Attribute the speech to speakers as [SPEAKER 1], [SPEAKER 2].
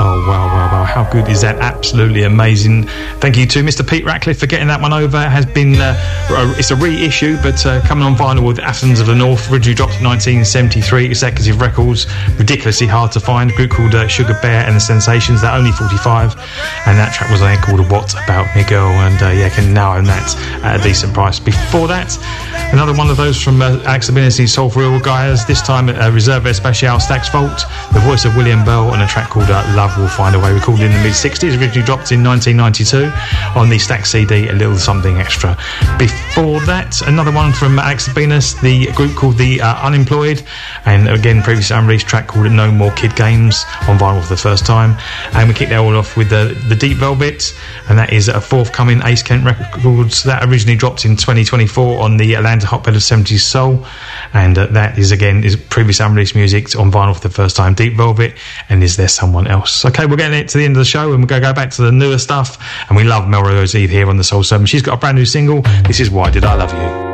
[SPEAKER 1] Oh, wow. How good is that? Absolutely amazing. Thank you to Mr. Pete Ratcliffe for getting that one over. It has been, it's a reissue, but coming on vinyl with Athens of the North, originally dropped in 1973, Executive Records, ridiculously hard to find. A group called Sugar Bear and the Sensations, they're only 45, and that track was on there called What About Me Girl, and can now own that at a decent price. Before that, another one of those from Alex Abinisi's Soul for Real guys, this time Reserve Especial Stax Vault, the voice of William Bell, and a track called Love Will Find a Way, recorded in the mid-60s, originally dropped in 1992 on the Stax CD, A Little Something Extra. Before that, another one from Alex Abinis, the group called The Unemployed, and again, previously unreleased track called No More Kid Games, on vinyl for the first time. And we kick that all off with the Deep Velvet, and that is a forthcoming Ace Kent Records, that originally dropped in 2024 on the Atlanta Hotbed of 70s Soul, and that is again previously unreleased music on vinyl for the first time. Deep Velvet and Is There Someone Else? Okay, we're getting it to the end of the show, and we're going to go back to the newer stuff, and we love Melrose Eve here on the Soul 7. She's got a brand new single. This is Why Did I Love You?